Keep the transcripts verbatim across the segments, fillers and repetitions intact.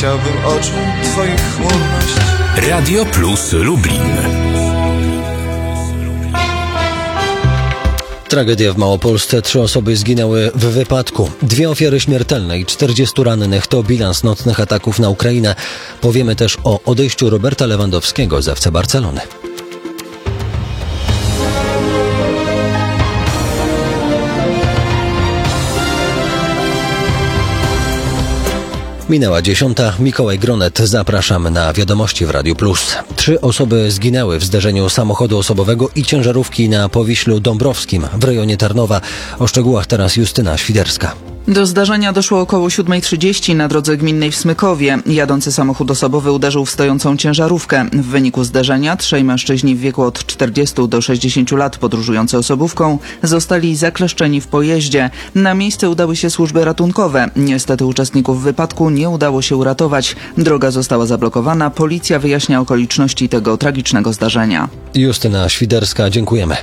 chciałbym oczu twoich chłodność. Radio Plus Lublin. Tragedia w Małopolsce. Trzy osoby zginęły w wypadku. Dwie ofiary śmiertelne i czterdziestu rannych to bilans nocnych ataków na Ukrainę. Powiemy też o odejściu Roberta Lewandowskiego z F C Barcelony. Minęła dziesiąta. Mikołaj Gronet. Zapraszamy na wiadomości w Radiu Plus. Trzy osoby zginęły w zderzeniu samochodu osobowego i ciężarówki na Powiślu Dąbrowskim w rejonie Tarnowa. O szczegółach teraz Justyna Świderska. Do zdarzenia doszło około siódma trzydzieści na drodze gminnej w Smykowie. Jadący samochód osobowy uderzył w stojącą ciężarówkę. W wyniku zdarzenia trzej mężczyźni w wieku od czterdziestu do sześćdziesięciu lat podróżujący osobówką zostali zakleszczeni w pojeździe. Na miejsce udały się służby ratunkowe. Niestety uczestników wypadku nie udało się uratować. Droga została zablokowana. Policja wyjaśnia okoliczności tego tragicznego zdarzenia. Justyna Świderska, dziękujemy.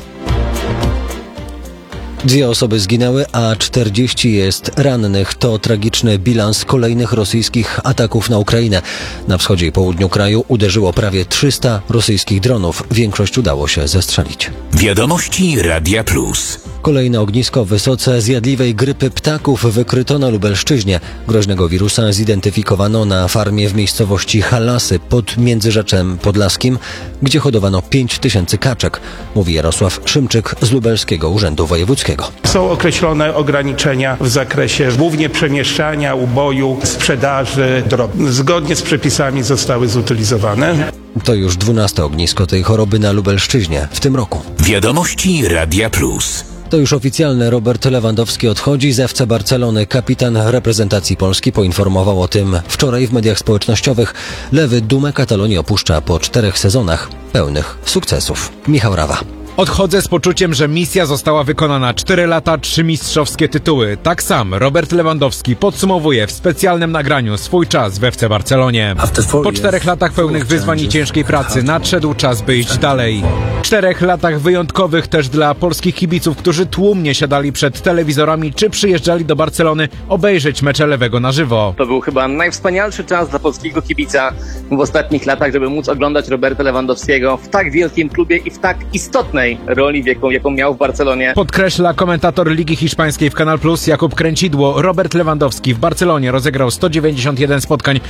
Dwie osoby zginęły, a czterdzieści jest rannych. To tragiczny bilans kolejnych rosyjskich ataków na Ukrainę. Na wschodzie i południu kraju uderzyło prawie trzysta rosyjskich dronów. Większość udało się zestrzelić. Wiadomości Radia Plus. Kolejne ognisko wysoce zjadliwej grypy ptaków wykryto na Lubelszczyźnie. Groźnego wirusa zidentyfikowano na farmie w miejscowości Halasy pod Międzyrzeczem Podlaskim, gdzie hodowano pięć tysięcy kaczek, mówi Jarosław Szymczyk z Lubelskiego Urzędu Wojewódzkiego. Są określone ograniczenia w zakresie głównie przemieszczania, uboju, sprzedaży drobnych. Zgodnie z przepisami zostały zutylizowane. To już dwunaste ognisko tej choroby na Lubelszczyźnie w tym roku. Wiadomości Radia Plus. To już oficjalne. Robert Lewandowski odchodzi z F C Barcelony. Kapitan reprezentacji Polski poinformował o tym wczoraj w mediach społecznościowych. Lewy dumę Katalonii opuszcza po czterech sezonach pełnych sukcesów. Michał Rawa. Odchodzę z poczuciem, że misja została wykonana. Cztery lata, trzy mistrzowskie tytuły. Tak sam Robert Lewandowski podsumowuje w specjalnym nagraniu swój czas w F C Barcelonie. Po czterech latach pełnych wyzwań i ciężkiej pracy nadszedł czas, by iść dalej. Czterech latach wyjątkowych też dla polskich kibiców, którzy tłumnie siadali przed telewizorami czy przyjeżdżali do Barcelony obejrzeć mecze Lewego na żywo. To był chyba najwspanialszy czas dla polskiego kibica w ostatnich latach, żeby móc oglądać Roberta Lewandowskiego w tak wielkim klubie i w tak istotnej roli, jaką, jaką miał w Barcelonie. Podkreśla komentator Ligi Hiszpańskiej w Kanal Plus Jakub Kręcidło. Robert Lewandowski w Barcelonie rozegrał sto dziewięćdziesiąt jeden spotkań